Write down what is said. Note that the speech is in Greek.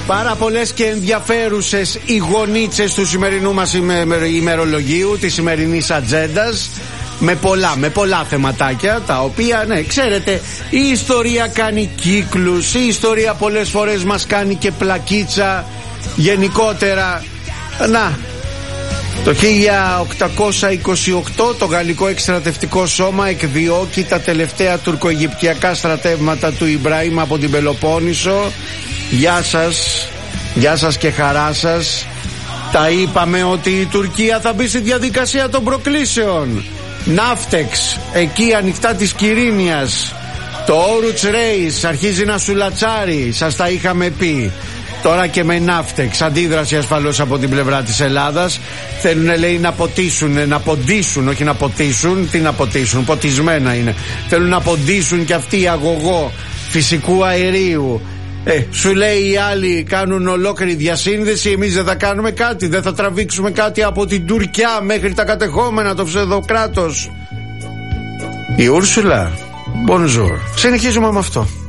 Πάρα πολλές και ενδιαφέρουσες οι γονίτσες του σημερινού μας ημερολογίου, της σημερινής ατζέντας, με πολλά θεματάκια, τα οποία, ναι, ξέρετε, η ιστορία κάνει κύκλους, η ιστορία πολλές φορές μας κάνει και πλακίτσα. Γενικότερα, να, το 1828 το Γαλλικό Εκστρατευτικό Σώμα εκδιώκει τα τελευταία τουρκοαιγυπτιακά στρατεύματα του Ιμπραήμ από την Πελοπόννησο. Γεια σας και χαρά σας. Τα είπαμε ότι η Τουρκία θα μπει στη διαδικασία των προκλήσεων. Ναύτεξ, εκεί ανοιχτά της Κυρίνιας. Το Όρουτς Ρέις αρχίζει να σουλατσάρει, σας τα είχαμε πει. Τώρα και με Ναύτεξ, αντίδραση ασφαλώς από την πλευρά της Ελλάδας. Θέλουν, λέει, να ποντίσουν, όχι να ποτίσουν. Τι να ποτίσουν, ποτισμένα είναι. Θέλουν να ποντίσουν και αυτοί οι αγωγό φυσικού αερίου. Σου λέει οι άλλοι κάνουν ολόκληρη διασύνδεση, εμείς δεν θα κάνουμε κάτι, δεν θα τραβήξουμε κάτι από την Τουρκιά μέχρι τα κατεχόμενα, το ψευδοκράτος. Η Ούρσουλα, bonjour. Συνεχίζουμε με αυτό.